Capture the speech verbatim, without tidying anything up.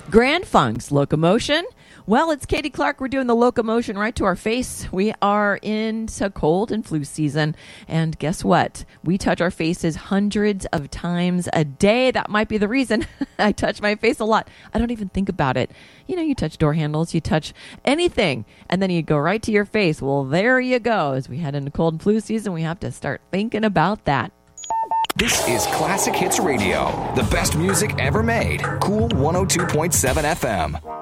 Grand Funk's Locomotion. Well, it's Katie Clark. We're doing the locomotion right to our face. We are into cold and flu season. And guess what? We touch our faces hundreds of times a day. That might be the reason I touch my face a lot. I don't even think about it. You know, you touch door handles, you touch anything, and then you go right to your face. Well, there you go. As we head into cold and flu season, we have to start thinking about that. This is Classic Hits Radio, the best music ever made. Cool one oh two point seven F M.